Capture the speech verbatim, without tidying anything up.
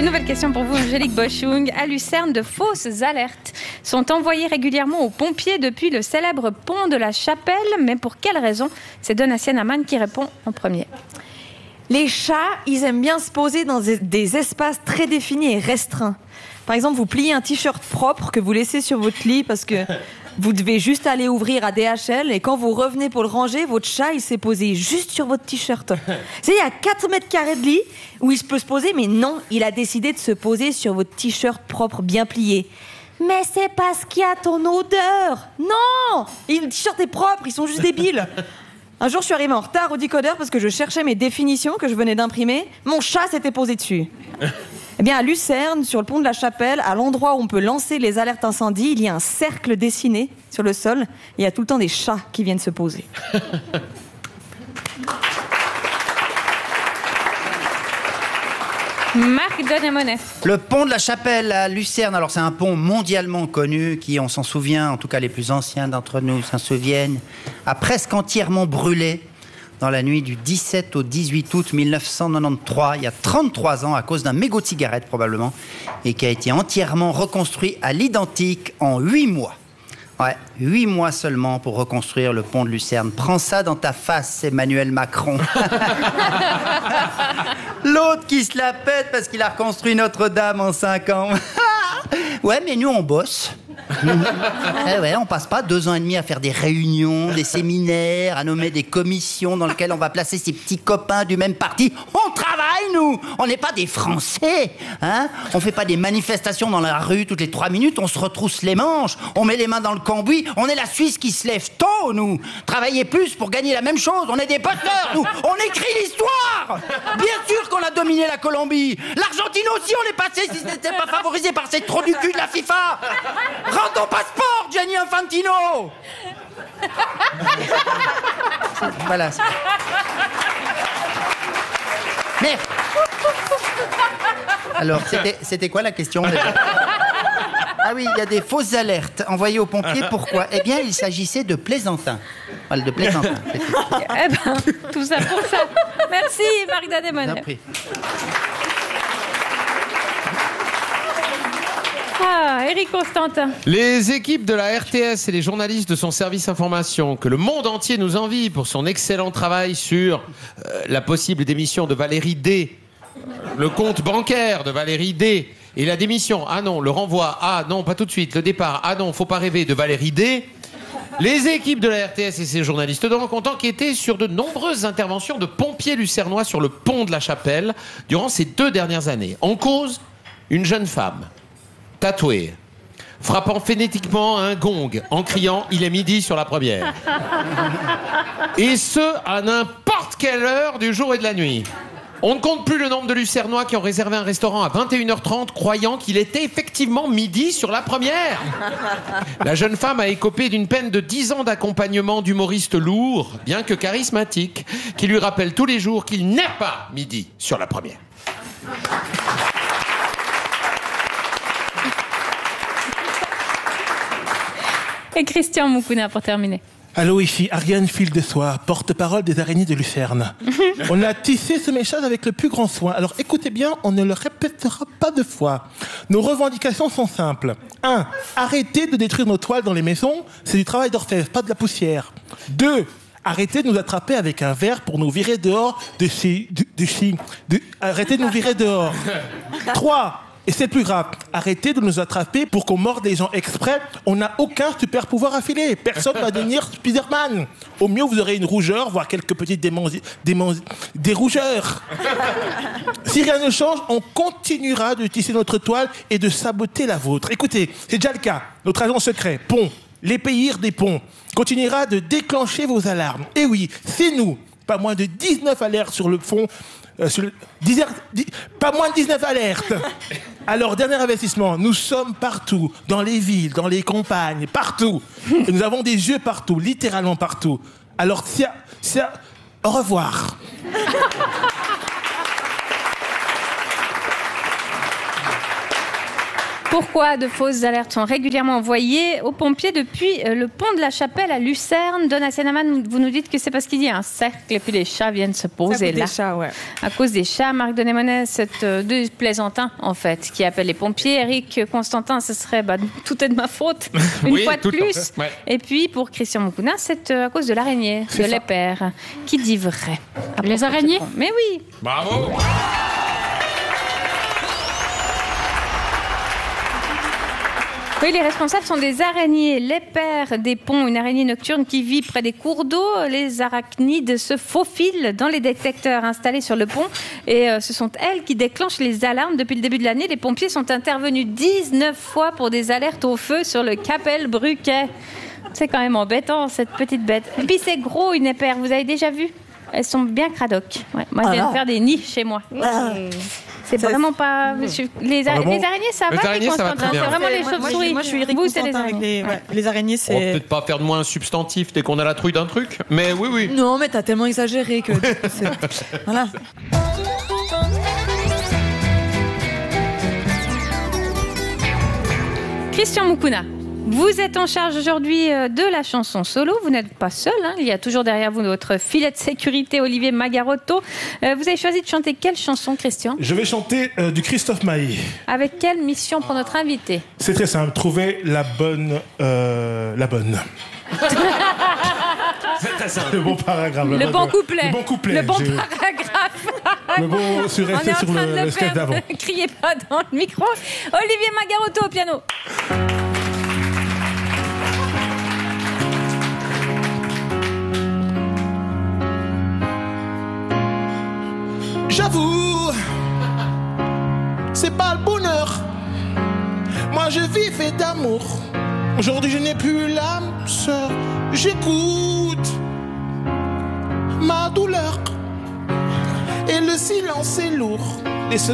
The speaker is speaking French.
Une nouvelle question pour vous, Angélique Boschung. À Lucerne, de fausses alertes sont envoyées régulièrement aux pompiers depuis le célèbre pont de la Chapelle. Mais pour quelle raison? C'est Donatien Amann qui répond en premier. Les chats, ils aiment bien se poser dans des espaces très définis et restreints. Par exemple, vous pliez un t-shirt propre que vous laissez sur votre lit parce que vous devez juste aller ouvrir à D H L et quand vous revenez pour le ranger, votre chat, il s'est posé juste sur votre t-shirt. C'est il y a quatre mètres carrés de lit où il peut se poser, mais non, il a décidé de se poser sur votre t-shirt propre bien plié. Mais c'est parce qu'il y a ton odeur. Non, et le t-shirt est propre, ils sont juste débiles. Un jour, je suis arrivée en retard au décodeur parce que je cherchais mes définitions que je venais d'imprimer. Mon chat s'était posé dessus. Eh bien, à Lucerne, sur le pont de la Chapelle, à l'endroit où on peut lancer les alertes incendie, il y a un cercle dessiné sur le sol. Et il y a tout le temps des chats qui viennent se poser. Marc Denemonet. Le pont de la Chapelle à Lucerne, alors c'est un pont mondialement connu qui, on s'en souvient, en tout cas les plus anciens d'entre nous s'en souviennent, a presque entièrement brûlé dans la nuit du dix-sept au dix-huit août mille neuf cent quatre-vingt-treize, il y a trente-trois ans, à cause d'un mégot de cigarette probablement, et qui a été entièrement reconstruit à l'identique en huit mois. Ouais, huit mois seulement pour reconstruire le pont de Lucerne. Prends ça dans ta face, Emmanuel Macron. L'autre qui se la pète parce qu'il a reconstruit Notre-Dame en cinq ans. Ouais, mais nous, on bosse. Eh ouais, on passe pas deux ans et demi à faire des réunions, des séminaires, à nommer des commissions dans lesquelles on va placer ses petits copains du même parti. On travaille, nous. On n'est pas des Français, hein. On fait pas des manifestations dans la rue toutes les trois minutes. On se retrousse les manches, on met les mains dans le cambouis. On est la Suisse qui se lève tôt, nous. Travailler plus pour gagner la même chose. On est des posteurs, nous. On écrit l'histoire. Bien sûr qu'on a dominé la Colombie. L'Argentine aussi, on est passé si ce n'était pas favorisé par ces trous du cul de la FIFA. Rends ton passeport, Gianni Infantino. Voilà. Mais... Alors, c'était, c'était quoi la question déjà? Ah oui, il y a des fausses alertes envoyées aux pompiers. Pourquoi? Eh bien, il s'agissait de plaisantins. Voilà, de plaisantins. Eh ben, tout ça pour ça. Merci, Marc Denemonet. Ah, Éric Constantin. Les équipes de la R T S et les journalistes de son service information, que le monde entier nous envie pour son excellent travail sur euh, la possible démission de Valérie D, le compte bancaire de Valérie D, et la démission, ah non, le renvoi, ah non, pas tout de suite, le départ, ah non, faut pas rêver, de Valérie D. Les équipes de la R T S et ses journalistes donc ont enquêté sur de nombreuses interventions de pompiers lucernois sur le pont de la Chapelle durant ces deux dernières années. En cause, une jeune femme tatouée, frappant phonétiquement un gong en criant « Il est midi » sur la première. Et ce, à n'importe quelle heure du jour et de la nuit. On ne compte plus le nombre de Lucernois qui ont réservé un restaurant à vingt et une heures trente croyant qu'il était effectivement midi sur la première. La jeune femme a écopé d'une peine de dix ans d'accompagnement d'humoristes lourds, bien que charismatiques, qui lui rappellent tous les jours qu'il n'est pas midi sur la première. Et Christian Moukouna pour terminer. Allô, ici Ariane Fil-de-Soie, porte-parole des araignées de Lucerne. On a tissé ce message avec le plus grand soin. Alors écoutez bien, on ne le répétera pas deux fois. Nos revendications sont simples. un. Arrêtez de détruire nos toiles dans les maisons. C'est du travail d'orfèvre, pas de la poussière. deux. Arrêtez de nous attraper avec un verre pour nous virer dehors de chez... De, de chez de, arrêtez de nous virer dehors. trois. Et c'est plus grave, arrêtez de nous attraper pour qu'on morde les gens exprès. On n'a aucun super pouvoir affilé. Personne ne va devenir Spider-Man. Au mieux, vous aurez une rougeur, voire quelques petites démons, démons, des rougeurs. Si rien ne change, on continuera de tisser notre toile et de saboter la vôtre. Écoutez, c'est déjà le cas. Notre agent secret, Pont, l'épéir des ponts, continuera de déclencher vos alarmes. Et oui, c'est nous. Pas moins de dix-neuf alertes sur le fond. Euh, sur le, dix, dix, pas moins de dix-neuf alertes. Alors, dernier investissement, nous sommes partout, dans les villes, dans les campagnes, partout. Et nous avons des yeux partout, littéralement partout. Alors, c'est, c'est, au revoir. Pourquoi de fausses alertes sont régulièrement envoyées aux pompiers depuis le pont de la Chapelle à Lucerne? Donatien Amann, vous nous dites que c'est parce qu'il y a un cercle et puis les chats viennent se poser là. Des chats, ouais. À cause des chats, Marc Denémonet, c'est euh, deux plaisantins en fait qui appellent les pompiers. Eric Constantin, ce serait bah, tout est de ma faute une Oui, fois de tout le plus. temps. Ouais. Et puis pour Christian Moukounin, c'est euh, à cause de l'araignée, de l'épère. Qui dit vrai? Les araignées? Mais oui. Bravo. Oui, les responsables sont des araignées. L'épère des ponts, une araignée nocturne qui vit près des cours d'eau. Les arachnides se faufilent dans les détecteurs installés sur le pont. Et euh, ce sont elles qui déclenchent les alarmes. Depuis le début de l'année, les pompiers sont intervenus dix-neuf fois pour des alertes au feu sur le Capelle-Bruquet. C'est quand même embêtant, cette petite bête. Et puis c'est gros, une épère. Vous avez déjà vu? Elles sont bien cradoc. Ouais, moi, je viens de faire des nids chez moi. C'est vraiment pas. Les, a... les araignées, ça Les va. araignées, ça va très bien. C'est vraiment les Moi, moi, chauves-souris. je- Moi, je suis Eric Vous, c'est les Constantin avec araignées. les, ouais, les araignées, On va c'est. peut-être pas faire de moins un substantif dès qu'on a la trouille d'un truc, mais oui, oui. Non, mais t'as tellement exagéré que. c'est- Voilà. Christian Moukounin, vous êtes en charge aujourd'hui euh, de la chanson solo. Vous n'êtes pas seul. Hein. Il y a toujours derrière vous votre filet de sécurité, Olivier Magarotto. Euh, vous avez choisi de chanter quelle chanson, Christian? Je vais chanter euh, du Christophe Maé. Avec quelle mission pour notre invité? C'est très simple, trouver la bonne... euh, la bonne. C'est très simple. Le bon paragraphe. Le bon- bon couplet. Le bon couplet. Le bon j'ai- paragraphe. Le bon sur On est rester en sur train le, de le le sketch faire. d'avant. Ne criez pas dans le micro. Olivier Magarotto au piano. J'avoue, c'est pas le bonheur. Moi je vis fait d'amour. Aujourd'hui je n'ai plus l'âme sœur. J'écoute ma douleur. Et le silence est lourd.